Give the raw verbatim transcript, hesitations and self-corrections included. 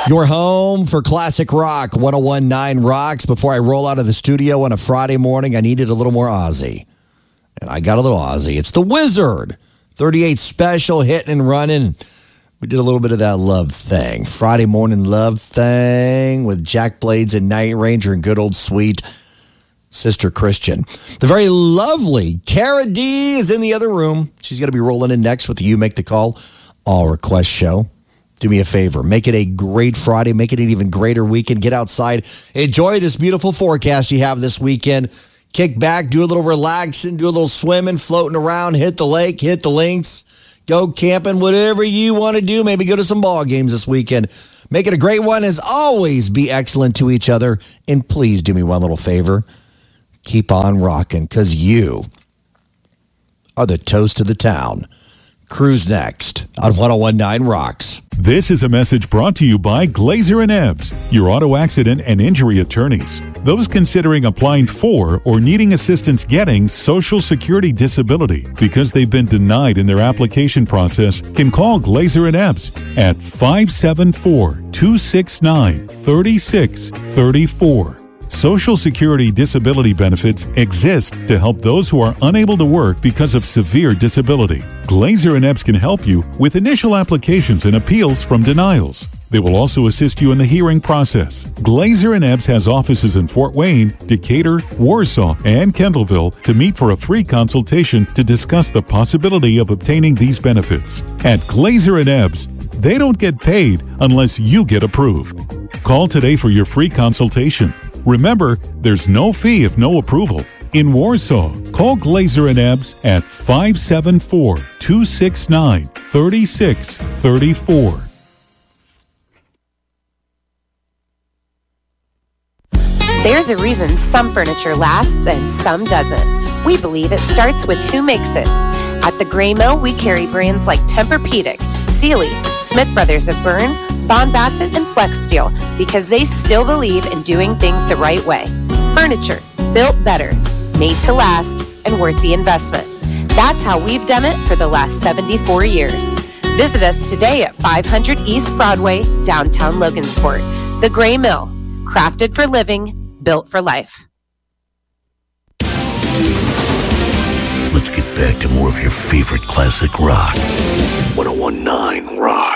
Your home for classic rock, one oh one point nine Rocks. Before I roll out of the studio on a Friday morning, I needed a little more Ozzy. And I got a little Ozzy. It's The Wizard. thirty-eight Special, hitting and running. We did a little bit of that love thing. Friday morning love thing with Jack Blades and Night Ranger and good old sweet Sister Christian. The very lovely Cara D is in the other room. She's going to be rolling in next with the You Make the Call All Request Show. Do me a favor. Make it a great Friday. Make it an even greater weekend. Get outside. Enjoy this beautiful forecast you have this weekend. Kick back. Do a little relaxing. Do a little swimming, floating around. Hit the lake. Hit the links. Go camping. Whatever you want to do. Maybe go to some ball games this weekend. Make it a great one. As always, be excellent to each other. And please do me one little favor. Keep on rocking, because you are the toast of the town. Cruise next on one oh one point nine Rocks. This is a message brought to you by Glazer and Ebbs, your auto accident and injury attorneys. Those considering applying for or needing assistance getting Social Security disability because they've been denied in their application process can call Glazer and Ebbs at five seven four, two six nine, three six three four. Social Security disability benefits exist to help those who are unable to work because of severe disability. Glazer and Ebbs can help you with initial applications and appeals from denials. They will also assist you in the hearing process. Glazer and Ebbs has offices in Fort Wayne, Decatur, Warsaw, and Kendallville to meet for a free consultation to discuss the possibility of obtaining these benefits. At Glazer and Ebbs, they don't get paid unless you get approved. Call today for your free consultation. Remember, there's no fee if no approval. In Warsaw, call Glazer and Ebbs at five seven four, two six nine, three six three four. There's a reason some furniture lasts and some doesn't. We believe it starts with who makes it. At the Gray Mill, we carry brands like Tempur-Pedic, Sealy, Smith Brothers of Bern, Bond Bassett, and Flex Steel because they still believe in doing things the right way. Furniture built better, made to last, and worth the investment. That's how we've done it for the last seventy-four years. Visit us today at five hundred East Broadway, downtown Logansport. The Gray Mill, crafted for living, built for life. Let's get back to more of your favorite classic rock. one oh one point nine Rock.